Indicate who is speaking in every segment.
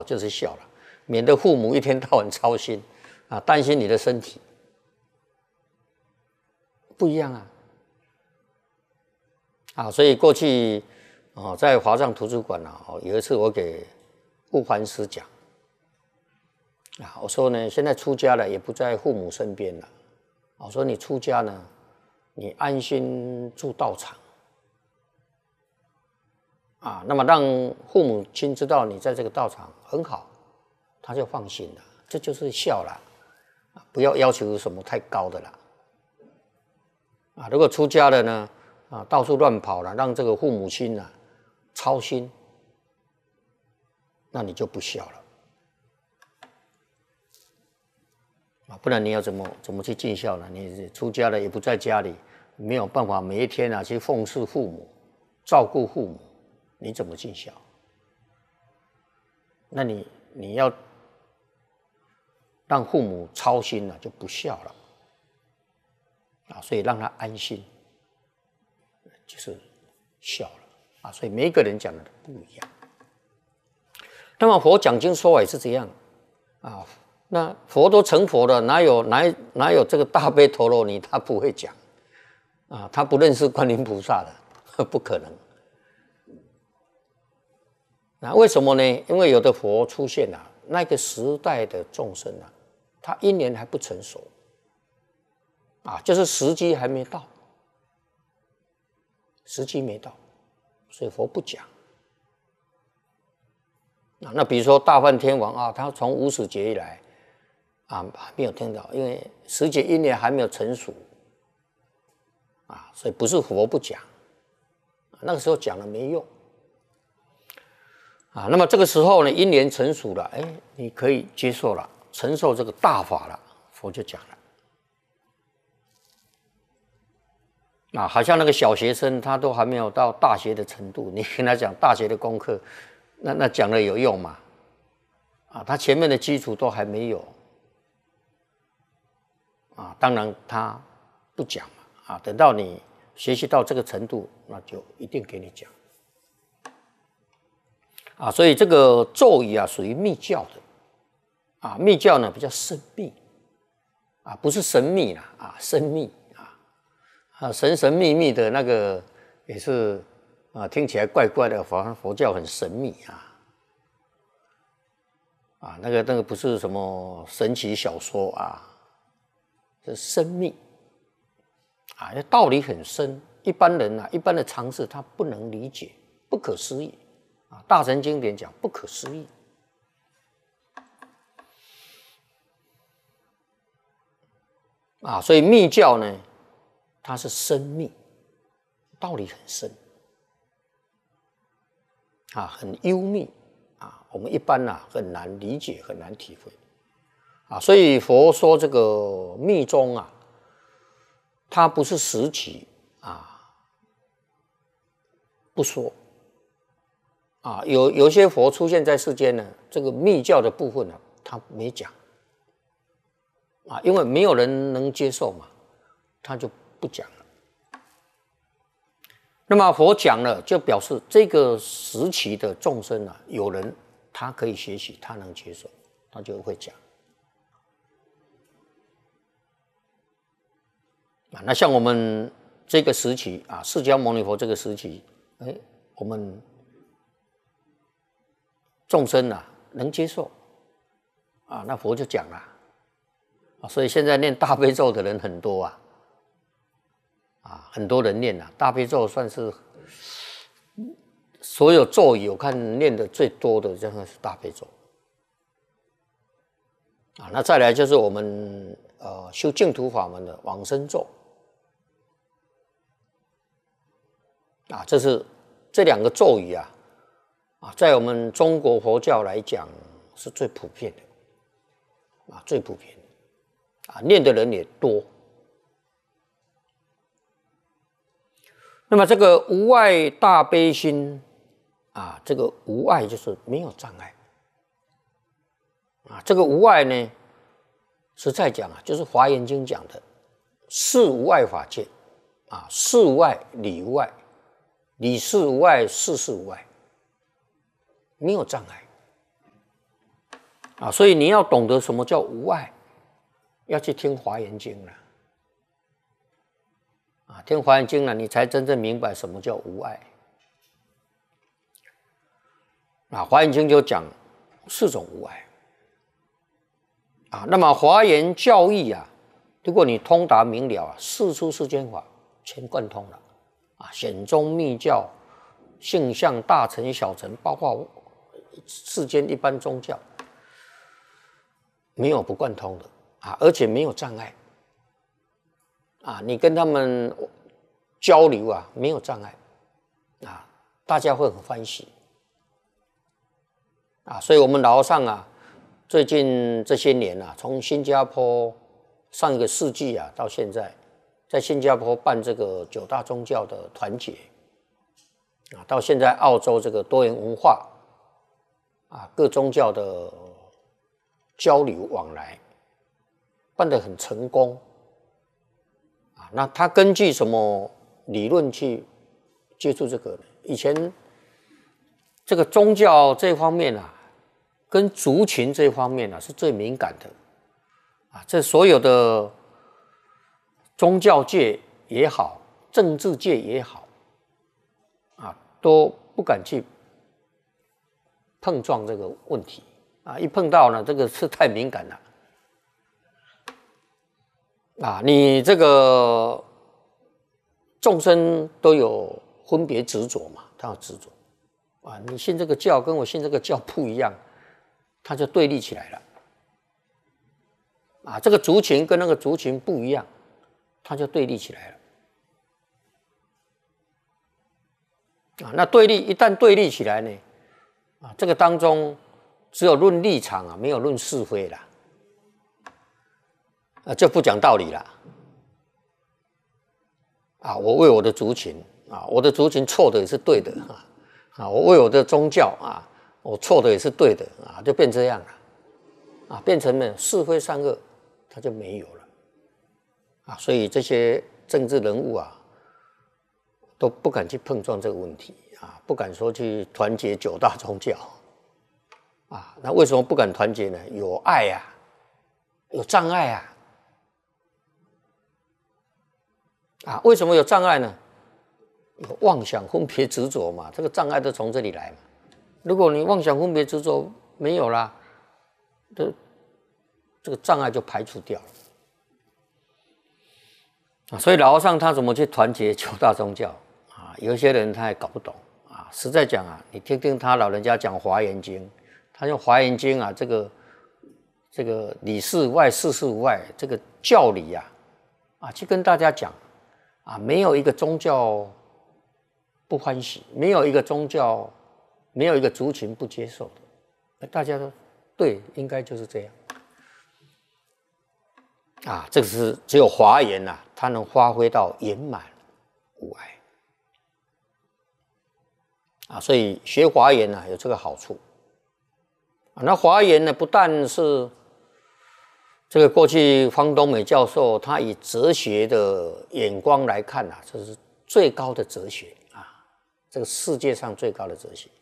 Speaker 1: 就是孝了，免得父母一天到晚操心啊，担心你的身体。不一样啊，所以过去在华藏图书馆有一次我给悟梵师讲我说呢，现在出家了也不在父母身边了，我说你出家呢，你安心住道场那么让父母亲知道你在这个道场很好，他就放心了，这就是孝了，不要要求什么太高的了如果出家了呢到处乱跑了，让这个父母亲操心，那你就不孝了不然你要怎么去尽孝呢？你出家了也不在家里，没有办法每一天去奉侍父母，照顾父母，你怎么尽孝？那你要让父母操心了，就不孝了所以让他安心，就是孝了所以每一个人讲的不一样。那么佛讲经说法也是这样那佛都成佛了，哪有这个大悲陀罗尼他不会讲他不认识观音菩萨的不可能。那为什么呢？因为有的佛出现那个时代的众生他因缘还不成熟就是时机还没到，时机没到，所以佛不讲那比如说大梵天王他从无始劫以来还没有听到，因为时节因缘还没有成熟所以不是佛不讲那个时候讲了没用那么这个时候呢，因缘成熟了你可以接受了，承受这个大法了，佛就讲了好像那个小学生他都还没有到大学的程度，你跟他讲大学的功课，那讲了有用吗？他前面的基础都还没有当然他不讲等到你学习到这个程度，那就一定给你讲所以这个咒语属于密教的密教呢比较神秘不是神秘啦神秘神秘秘的那个也是听起来怪怪的，佛教很神秘那个不是什么神奇小说是深密道理很深，一般人一般的常识他不能理解，不可思议大乘经典讲不可思议所以密教呢它是深密，道理很深很幽密我们一般很难理解，很难体会所以佛说这个密宗它不是时期不说有些佛出现在世间呢，这个密教的部分他没讲因为没有人能接受嘛，他就不讲了。那么佛讲了，就表示这个时期的众生有人他可以学习，他能接受，他就会讲那像我们这个时期释迦牟尼佛这个时期我们众生能接受那佛就讲了所以现在念大悲咒的人很多很多人念大悲咒算是所有咒语我看念的最多的真的是大悲咒那再来就是我们修净土法门的往生咒这是这两个咒语在我们中国佛教来讲是最普遍的最普遍的念的人也多。那么这个无碍大悲心这个无碍就是没有障碍这个无碍呢实在讲就是华严经讲的事无碍法界事无碍理无碍，理事无碍，事事无碍，没有障碍啊，所以你要懂得什么叫无碍，要去听《华严经》了。啊，听《华严经》了，你才真正明白什么叫无碍。啊，《华严经》就讲4种无碍。啊，那么华严教义啊，如果你通达明了啊，世出世间法全贯通了。啊，显宗密教、性相大乘、小乘，包括世间一般宗教，没有不贯通的啊，而且没有障碍。啊，你跟他们交流啊，没有障碍。啊，大家会很欢喜。啊，所以我们老和尚啊，最近这些年啊，从新加坡上一个世纪啊到现在，在新加坡办这个9大宗教的团结啊，到现在澳洲这个多元文化啊，各宗教的交流往来办得很成功啊。那他根据什么理论去接触这个呢？以前这个宗教这方面啊，跟族群这方面啊是最敏感的啊。这所有的宗教界也好，政治界也好，啊，都不敢去碰撞这个问题啊。一碰到呢，这个是太敏感了啊。你这个众生都有分别执着嘛，他要执着。啊，你信这个教跟我信这个教不一样，他就对立起来了。啊，这个族群跟那个族群不一样，他就对立起来了。啊，那对立一旦对立起来呢，啊，这个当中只有论立场啊，没有论是非啦，啊，就不讲道理啦。啊，我为我的族群啊，我的族群错的也是对的啊。啊，我为我的宗教啊，我错的也是对的啊，就变这样了，啊，变成了是非善恶，它就没有了，啊，所以这些政治人物啊，都不敢去碰撞这个问题啊，不敢说去团结9大宗教，啊，那为什么不敢团结呢？有爱啊，有障碍啊，啊，为什么有障碍呢？有妄想分别执着嘛，这个障碍都从这里来嘛。如果你妄想分别执着没有啦，这个障碍就排除掉了啊。所以老和尚他怎么去团结9大宗教啊？有些人他也搞不懂啊。实在讲啊，你听听他老人家讲《华严经》，他用《华严经》啊，这个里事外事事无碍，这个教理啊，去跟大家讲啊，没有一个宗教不欢喜，没有一个宗教，没有一个族群不接受的，大家都对，应该就是这样啊。这个是只有华严啊，它能发挥到圆满无碍啊。所以学华严啊，有这个好处啊。那华严呢，不但是这个过去方东美教授他以哲学的眼光来看啊，这是最高的哲学。这个世界上最高的哲学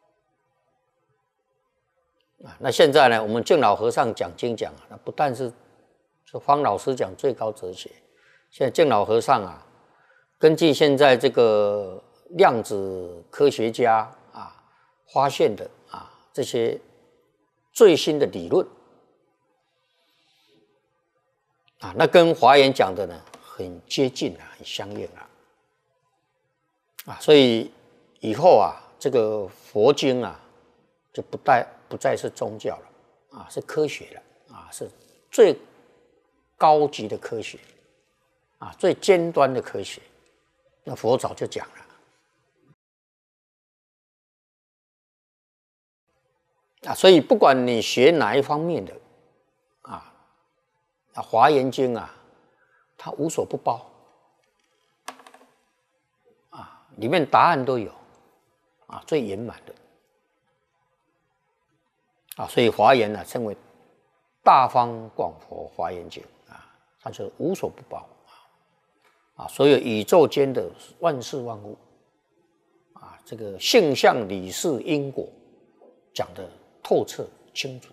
Speaker 1: 啊！那现在呢，我们净老和尚讲经讲啊，那不但是方老师讲最高哲学，现在净老和尚啊，根据现在这个量子科学家啊发现的啊这些最新的理论啊，那跟华严讲的呢很接近啊，很相应啊，所以以后啊，这个佛经啊，就不再是宗教了啊，是科学了啊，是最高级的科学啊，最尖端的科学。那佛早就讲了啊，所以不管你学哪一方面的啊，《华严经》啊，它无所不包啊，里面答案都有。啊，最圆满的啊，所以华严呢称为大方广佛华严经啊，它是无所不包啊，所有宇宙间的万事万物啊，这个性相理事因果讲得透彻清楚